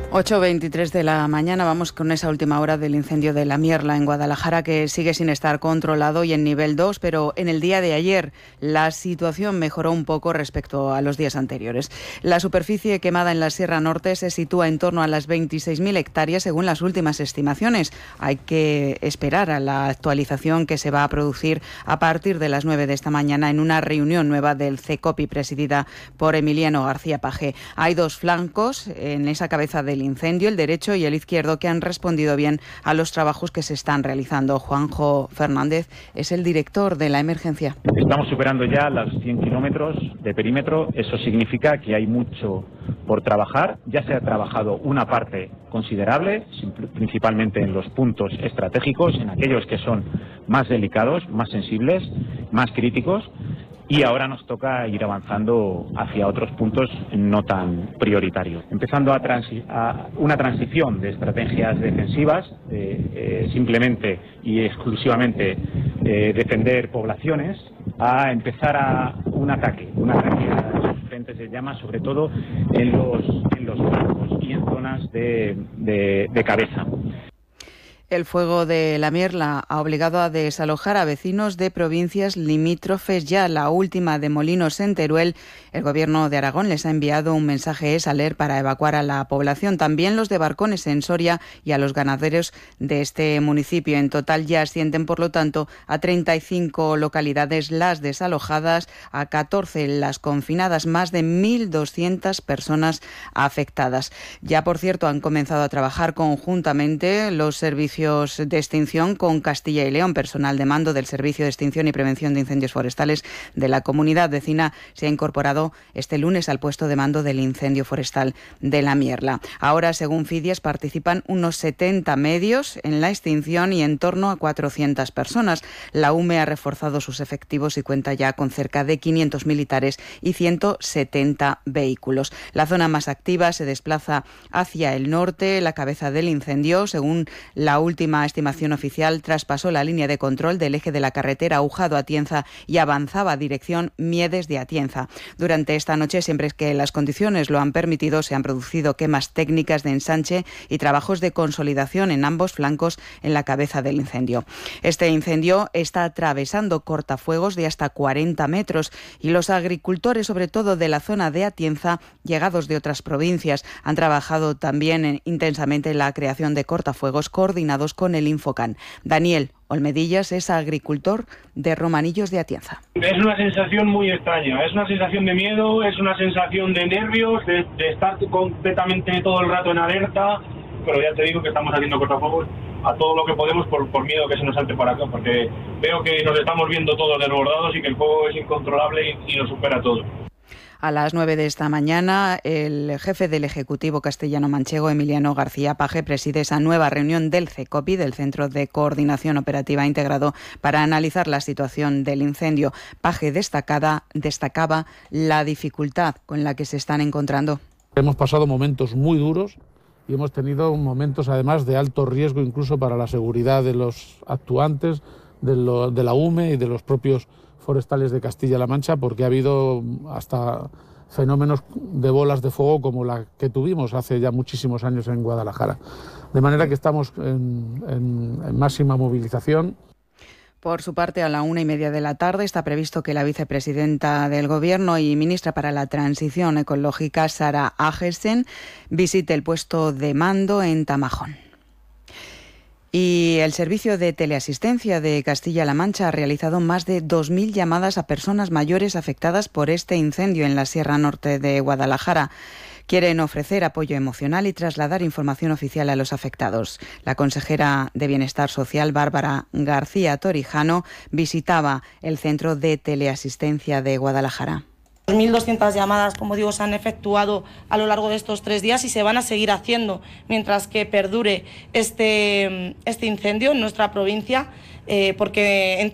8:23 de la mañana, vamos con esa última hora del incendio de La Mierla en Guadalajara, que sigue sin estar controlado y en nivel 2, pero en el día de ayer la situación mejoró un poco respecto a los días anteriores. La superficie quemada en la Sierra Norte se sitúa en torno a las 26.000 hectáreas según las últimas estimaciones. Hay que esperar a la actualización que se va a producir a partir de las 9 de esta mañana en una reunión nueva del CECOPI presidida por Emiliano García Paje. Hay dos flancos en esa cabeza del incendio, el derecho y el izquierdo, que han respondido bien a los trabajos que se están realizando. Juanjo Fernández es el director de la emergencia. Estamos superando ya los 100 kilómetros de perímetro. Eso significa que hay mucho por trabajar. Ya se ha trabajado una parte considerable, principalmente en los puntos estratégicos, en aquellos que son más delicados, más sensibles, más críticos. Y ahora nos toca ir avanzando hacia otros puntos no tan prioritarios. Empezando a una transición de estrategias defensivas, simplemente y exclusivamente defender poblaciones, a empezar a un ataque a los frentes de llamas, sobre todo en los flancos y en zonas de cabeza. El fuego de La Mierla ha obligado a desalojar a vecinos de provincias limítrofes. Ya la última de Molinos, en Teruel, el Gobierno de Aragón les ha enviado un mensaje SALER para evacuar a la población. También los de Barcones, en Soria, y a los ganaderos de este municipio. En total ya ascienden, por lo tanto, a 35 localidades las desalojadas, a 14 las confinadas, más de 1.200 personas afectadas. Ya, por cierto, han comenzado a trabajar conjuntamente los servicios de extinción con Castilla y León. Personal de mando del Servicio de Extinción y Prevención de Incendios Forestales de la comunidad vecina se ha incorporado este lunes al puesto de mando del incendio forestal de La Mierla. Ahora, según Fidias, participan unos 70 medios en la extinción y en torno a 400 personas. La UME ha reforzado sus efectivos y cuenta ya con cerca de 500 militares y 170 vehículos. La zona más activa se desplaza hacia el norte. La cabeza del incendio, según la última estimación oficial, traspasó la línea de control del eje de la carretera Ahujado-Atienza y avanzaba dirección Miedes de Atienza. Durante esta noche, siempre que las condiciones lo han permitido, se han producido quemas técnicas de ensanche y trabajos de consolidación en ambos flancos en la cabeza del incendio. Este incendio está atravesando cortafuegos de hasta 40 metros y los agricultores, sobre todo de la zona de Atienza, llegados de otras provincias, han trabajado también intensamente en la creación de cortafuegos coordinados con el Infocan. Daniel Olmedillas es agricultor de Romanillos de Atienza. Es una sensación muy extraña, es una sensación de miedo, es una sensación de nervios, de estar completamente todo el rato en alerta, pero ya te digo que estamos haciendo cortafuegos a todo lo que podemos por miedo que se nos salte para acá, porque veo que nos estamos viendo todos desbordados y que el fuego es incontrolable y nos supera todo. A las 9 de esta mañana, el jefe del Ejecutivo castellano-manchego, Emiliano García Paje, preside esa nueva reunión del CECOPI, del Centro de Coordinación Operativa Integrado, para analizar la situación del incendio. Paje destacaba la dificultad con la que se están encontrando. Hemos pasado momentos muy duros y hemos tenido momentos, además, de alto riesgo incluso para la seguridad de los actuantes, de la UME y de los propios forestales de Castilla-La Mancha, porque ha habido hasta fenómenos de bolas de fuego como la que tuvimos hace ya muchísimos años en Guadalajara. De manera que estamos en máxima movilización. Por su parte, a la 1:30 de la tarde está previsto que la vicepresidenta del Gobierno y ministra para la Transición Ecológica, Sara Agersen, visite el puesto de mando en Tamajón. Y el Servicio de Teleasistencia de Castilla-La Mancha ha realizado más de 2.000 llamadas a personas mayores afectadas por este incendio en la Sierra Norte de Guadalajara. Quieren ofrecer apoyo emocional y trasladar información oficial a los afectados. La consejera de Bienestar Social, Bárbara García Torijano, visitaba el Centro de Teleasistencia de Guadalajara. 1.200 llamadas, como digo, se han efectuado a lo largo de estos 3 días y se van a seguir haciendo mientras que perdure este incendio en nuestra provincia, porque